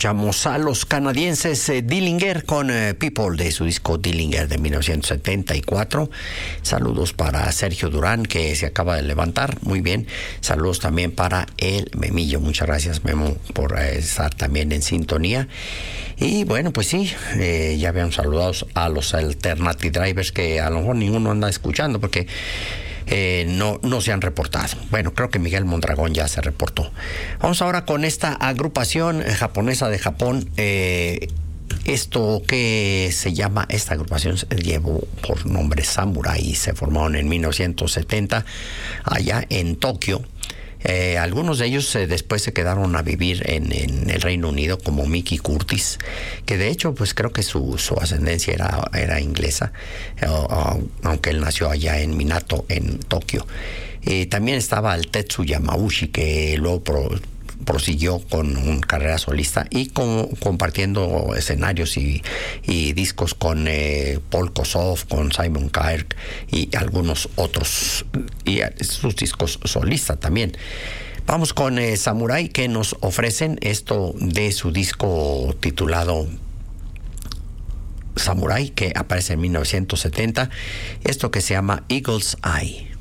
escuchamos a los canadienses Dillinger con People de su disco Dillinger de 1974. Saludos para Sergio Durán, que se acaba de levantar. Muy bien. Saludos también para el Memillo. Muchas gracias, Memo, por estar también en sintonía. Y bueno, pues sí, ya habían saludado a los Alternative Drivers, que a lo mejor ninguno anda escuchando porque no se han reportado. Bueno, creo que Miguel Mondragón ya se reportó. Vamos ahora con esta agrupación japonesa de Japón. Esto que se llama, esta agrupación llevó por nombre Samurai. Se formaron en 1970 allá en Tokio. Algunos de ellos después se quedaron a vivir en el Reino Unido, como Mickey Curtis, que de hecho pues creo que su ascendencia era inglesa, aunque él nació allá en Minato, en Tokio. También estaba el Tetsu Yamauchi, que luego prosiguió con una carrera solista y compartiendo escenarios y discos con Paul Kossoff, con Simon Kirk y algunos otros, y sus discos solistas también. Vamos con Samurai, que nos ofrecen esto de su disco titulado Samurai, que aparece en 1970, esto que se llama Eagle's Eye.